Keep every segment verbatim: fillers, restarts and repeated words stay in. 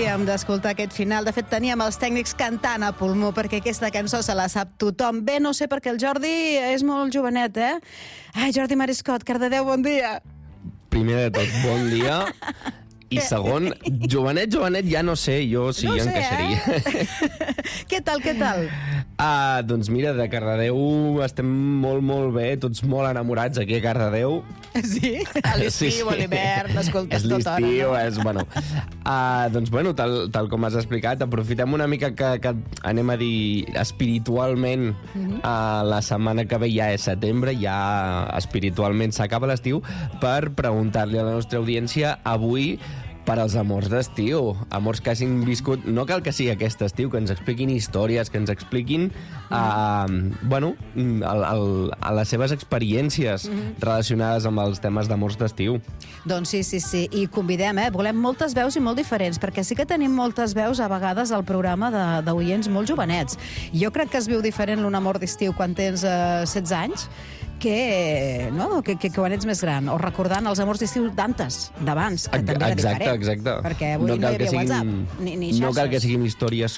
havíem d'escoltar aquest final. De fet, teníem els tècnics cantant a pulmó, perquè aquesta cançó se la sap tothom. Bé, no sé, perquè el Jordi és molt jovenet, eh? Ai, Jordi Mariscot, Cardedeu, bon dia. Primer de tot, bon dia. I segon, jovenet, jovenet, ja no sé, jo si no jo sé, encaixaria. Eh? Què tal, què tal? Uh, doncs mira, de Cardedeu estem molt, molt bé, tots molt enamorats aquí a Cardedeu. Sí? A l'estiu, sí, sí. A l'hivern, escoltes tota hora. És l'estiu, és, bueno... Uh, doncs, bueno, tal, tal com has explicat, aprofitem una mica que, que anem a dir espiritualment, uh, la setmana que ve ja és setembre, ja espiritualment s'acaba l'estiu, per preguntar-li a la nostra audiència avui per als amors d'estiu, amors que hagin viscut, no cal que sigui aquest estiu, que ens expliquin històries, que ens expliquin uh, bueno, el, el, a les seves experiències mm-hmm. relacionades amb els temes d'amors d'estiu. Doncs sí, sí, sí, i convidem, eh? Volem moltes veus i molt diferents, perquè sí que tenim moltes veus a vegades al programa d'oients molt jovenets. Jo crec que es viu diferent l'un amor d'estiu quan tens uh, setze anys, que, no? que, que, que quan ets més gran, o recordant els amors d'estiu d'antes, d'abans, que també era exacte, diferent. Exacte, perquè avui no, no hi havia siguin, WhatsApp, ni, ni xarxes. No cal que siguin històries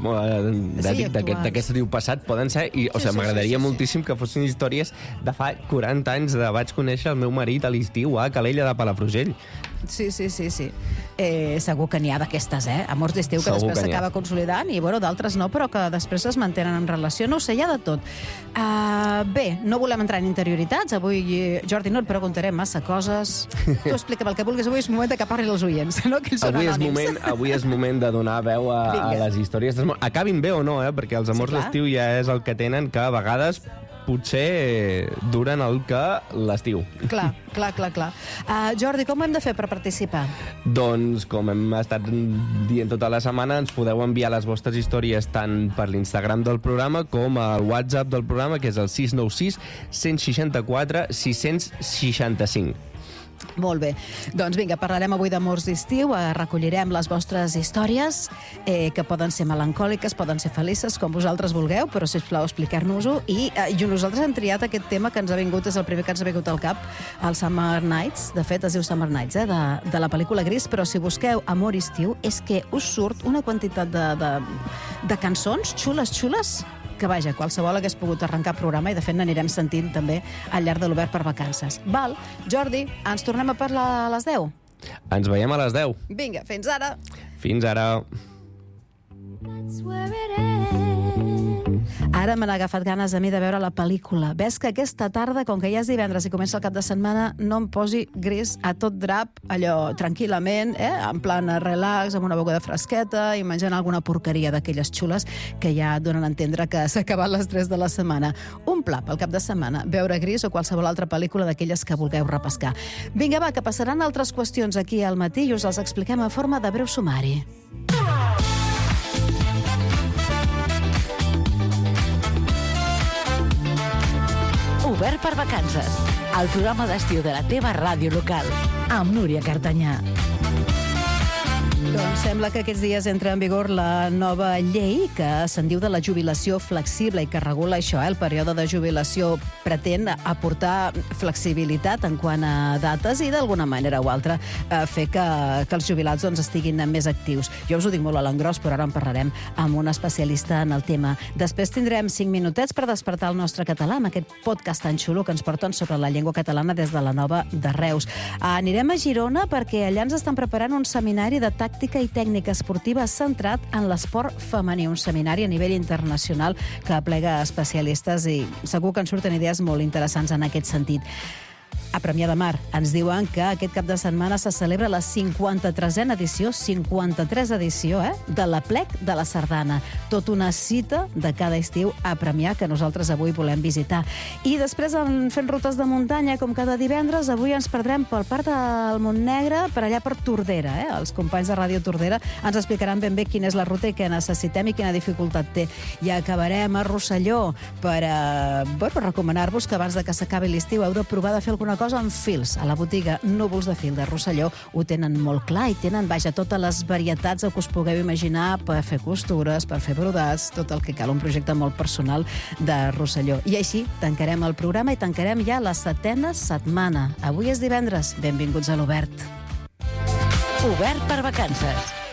sí, d'aquest estiu passat, poden ser, i, o sigui, sí, m'agradaria sí, sí, moltíssim sí. que fossin històries de fa quaranta anys, de vaig conèixer el meu marit a l'estiu a Calella de Palafrugell. Sí, sí, sí, sí. Eh, segur que n'hi ha d'aquestes, eh? Amors d'estiu que segur després s'acaba consolidant i, bueno, d'altres no, però que després es mantenen en relació. No ho sé, hi ha de tot. Uh, bé, no volem entrar en interioritats. Avui, Jordi, no et preguntarem massa coses. Tu explica'm el que vulguis. Avui és moment que parlin els oients, no? Que ells són avui anònims. És moment, avui és moment de donar veu a, a les històries. Acabin bé o no, eh? Perquè els amors sí, d'estiu ja és el que tenen, que a vegades potser duren el que l'estiu. Clar, clar, clar, clar. Uh, Jordi, com ho hem de fer per participar? Doncs, com hem estat dient tota la setmana, ens podeu enviar les vostres històries tant per l'Instagram del programa com al WhatsApp del programa, que és el sis nou sis, cent seixanta-quatre, sis-cents seixanta-cinc. Molt bé. Doncs vinga, parlarem avui d'amors d'estiu, recollirem les vostres històries, eh, que poden ser melancòliques, poden ser felices, com vosaltres vulgueu, però sisplau, explicar-nos-ho. I, eh, i nosaltres hem triat aquest tema que ens ha vingut, és el primer que ens ha vingut al cap, el Summer Nights, de fet es diu Summer Nights, eh, de, de la pel·lícula Gris, però si busqueu amor estiu, és que us surt una quantitat de, de, de cançons xules, xules, que vaja, qualsevol hagués pogut arrencar programa i de fet n'anirem sentint també al llarg de l'Obert per Vacances. Val, Jordi, ens tornem a parlar a les deu? Ens veiem a les deu. Vinga, fins ara. Fins ara. Ara me n'ha agafat ganes a mi de veure la pel·lícula. Ves que aquesta tarda, com que ja és divendres i comença el cap de setmana, no em posi Gris a tot drap, allò, tranquil·lament, eh? En plan relax, amb una beguda fresqueta i menjant alguna porqueria d'aquelles xules que ja donen a entendre que s'ha acabat les tres de la setmana. Un pla pel cap de setmana, veure Gris o qualsevol altra pel·lícula d'aquelles que vulgueu repescar. Vinga, va, que passaran altres qüestions aquí al matí i us els expliquem en forma de breu sumari. Obert per Vacances, el programa d'estiu de la teva ràdio local, amb Núria Cartanyà. Doncs sembla que aquests dies entra en vigor la nova llei que se'n diu de la jubilació flexible i que regula això, eh? El període de jubilació pretén aportar flexibilitat en quant a dates i d'alguna manera o altra eh, fer que, que els jubilats doncs, estiguin més actius. Jo us ho dic molt a l'engròs, però ara en parlarem amb un especialista en el tema. Després tindrem cinc minutets per despertar el nostre català amb aquest podcast tan xulo que ens porten sobre la llengua catalana des de la Nova de Reus. Anirem a Girona perquè allà ens estan preparant un seminari de tàctica i tècnica esportiva centrat en l'esport femení, un seminari a nivell internacional que aplega especialistes i segur que en surten idees molt interessants en aquest sentit. A Premià de Mar ens diuen que aquest cap de setmana se celebra la cinquanta-tresena edició, cinquanta-tres edició, eh, de l'Aplec de la Sardana. Tot una cita de cada estiu a Premià que nosaltres avui volem visitar. I després, fent rutes de muntanya, com cada divendres, avui ens perdrem pel Parc del Montnegre, per allà per Tordera. Eh? Els companys de Ràdio Tordera ens explicaran ben bé quina és la ruta i què necessitem i quina dificultat té. I acabarem a Rosselló per eh, bueno, recomanar-vos que abans de que s'acabi l'estiu heu de provar de fer alguna cosa amb fils. A la botiga Núvols de Fil de Rosselló ho tenen molt clar i tenen, vaja, totes les varietats que us pugueu imaginar per fer costures, per fer brodats, tot el que cal, un projecte molt personal de Rosselló. I així tancarem el programa i tancarem ja la setena setmana. Avui és divendres. Benvinguts a l'Obert. Obert per Vacances.